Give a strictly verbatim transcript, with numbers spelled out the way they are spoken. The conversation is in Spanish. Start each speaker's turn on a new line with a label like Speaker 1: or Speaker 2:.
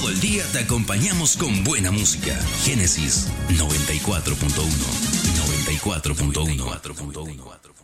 Speaker 1: Todo el día te acompañamos con buena música. Génesis noventa y cuatro punto uno. noventa y cuatro punto uno.